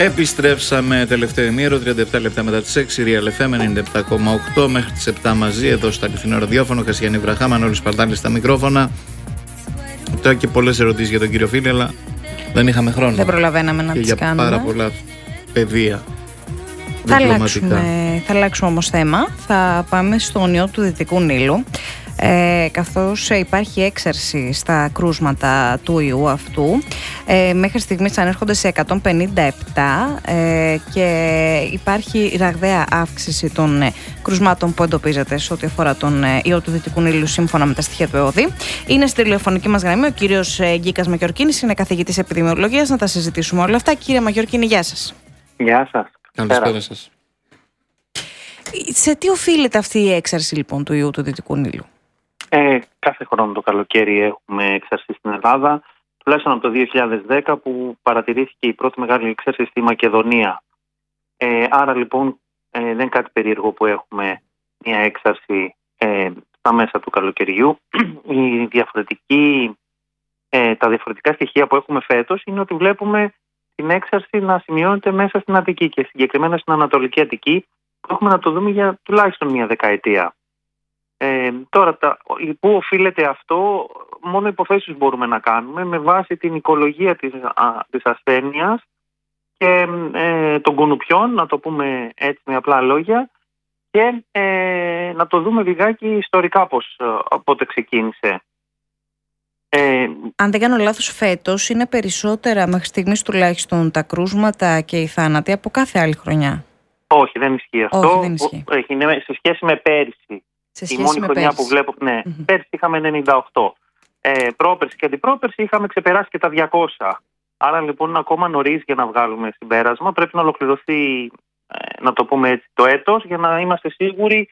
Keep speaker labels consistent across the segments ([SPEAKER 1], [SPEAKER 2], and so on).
[SPEAKER 1] Επιστρέψαμε τελευταίο ημίωρο, 37 λεπτά μετά τις 6, Real FM 97,8 μέχρι τις 7 μαζί εδώ στο αληθινό ραδιόφωνο. Κασιανή Βραχά, Μανώλης Παρτάλης στα μικρόφωνα. Τώρα και πολλές ερωτήσεις για τον κύριο Φίλη, αλλά δεν είχαμε χρόνο.
[SPEAKER 2] Δεν προλαβαίναμε να τις κάνουμε.
[SPEAKER 1] Για πάρα πολλά πεδία.
[SPEAKER 2] Θα αλλάξουμε όμως θέμα. Θα πάμε στον ιό του Δυτικού Νείλου. Καθώς υπάρχει έξαρση στα κρούσματα του ιού αυτού, μέχρι στιγμής ανέρχονται σε 157 και υπάρχει ραγδαία αύξηση των κρούσματων που εντοπίζεται σε ό,τι αφορά τον ιό του Δυτικού Νείλου σύμφωνα με τα στοιχεία του ΕΟΔΗ. Είναι στη τηλεφωνική μας γραμμή ο κύριος Γκίκας Μαγιορκίνης, είναι καθηγητής επιδημιολογίας. Να τα συζητήσουμε όλα αυτά. Κύριε Μαγιορκίνη, γεια σας.
[SPEAKER 3] Γεια σας.
[SPEAKER 1] Καλησπέρα σας.
[SPEAKER 2] Σε τι οφείλεται αυτή η έξαρση λοιπόν του ιού του Δυτικού Νείλου?
[SPEAKER 3] Κάθε χρόνο το καλοκαίρι έχουμε έξαρση στην Ελλάδα, τουλάχιστον από το 2010 που παρατηρήθηκε η πρώτη μεγάλη έξαρση στη Μακεδονία. Άρα λοιπόν δεν είναι κάτι περίεργο που έχουμε μια έξαρση στα μέσα του καλοκαιριού. Τα διαφορετικά στοιχεία που έχουμε φέτος είναι ότι βλέπουμε την έξαρση να σημειώνεται μέσα στην Αττική και συγκεκριμένα στην Ανατολική Αττική, που έχουμε να το δούμε για τουλάχιστον μια δεκαετία. Τώρα, πού οφείλεται αυτό, μόνο υποθέσεις μπορούμε να κάνουμε με βάση την οικολογία της ασθένειας και των κουνουπιών, να το πούμε έτσι με απλά λόγια, και να το δούμε λιγάκι ιστορικά πότε ξεκίνησε.
[SPEAKER 2] Αν δεν κάνω λάθος, φέτος είναι περισσότερα μέχρι στιγμής τουλάχιστον τα κρούσματα και οι θάνατοι από κάθε άλλη χρονιά.
[SPEAKER 3] Όχι, δεν ισχύει αυτό.
[SPEAKER 2] Όχι, δεν ισχύει.
[SPEAKER 3] Σε σχέση με πέρυσι. Η μόνη χρονιά που βλέπω, πέρυσι είχαμε 98. Πρόπερσι και αντιπρόπερσι είχαμε ξεπεράσει και τα 200. Άρα λοιπόν είναι ακόμα νωρίς για να βγάλουμε συμπέρασμα. Πρέπει να ολοκληρωθεί, να το πούμε έτσι, το έτος για να είμαστε σίγουροι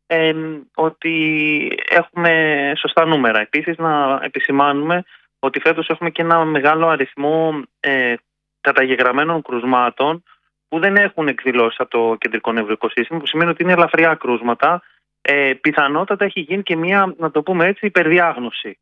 [SPEAKER 3] ότι έχουμε σωστά νούμερα. Επίσης να επισημάνουμε ότι φέτος έχουμε και ένα μεγάλο αριθμό καταγεγραμμένων κρουσμάτων που δεν έχουν εκδηλώσει από το κεντρικό νευρικό σύστημα, που σημαίνει ότι είναι ελαφριά κρούσματα. Πιθανότατα έχει γίνει και μια, να το πούμε έτσι, υπερδιάγνωση.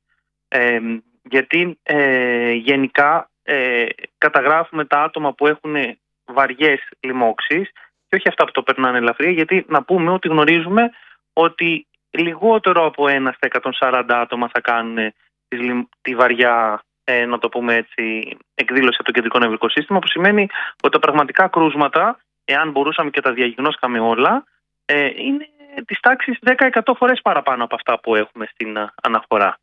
[SPEAKER 3] Γιατί γενικά καταγράφουμε τα άτομα που έχουν βαριές λοιμώξεις και όχι αυτά που το περνάνε ελαφριά, γιατί να πούμε ότι γνωρίζουμε ότι λιγότερο από 1 στα 140 άτομα θα κάνουν τη βαριά, να το πούμε έτσι, εκδήλωση από το κεντρικό νευρικό σύστημα, που σημαίνει ότι τα πραγματικά κρούσματα, εάν μπορούσαμε και τα διαγνώσκαμε όλα, είναι της τάξης 10-100 φορές παραπάνω από αυτά που έχουμε στην αναφορά.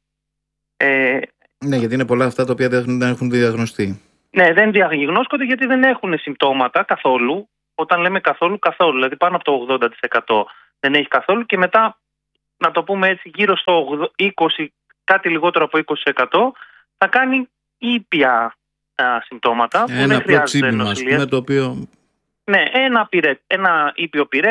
[SPEAKER 1] Ναι, γιατί είναι πολλά αυτά τα οποία δεν έχουν διαγνωστεί.
[SPEAKER 3] Ναι, δεν διαγνώσκονται γιατί δεν έχουν συμπτώματα καθόλου. Όταν λέμε καθόλου, δηλαδή πάνω από το 80% δεν έχει καθόλου, και μετά, να το πούμε έτσι, γύρω στο 20%, κάτι λιγότερο από 20% θα κάνει ήπια συμπτώματα.
[SPEAKER 1] Ένα απλό ξύπνημα, ας πούμε, το οποίο...
[SPEAKER 3] Ναι, ένα ήπιο πυρέ,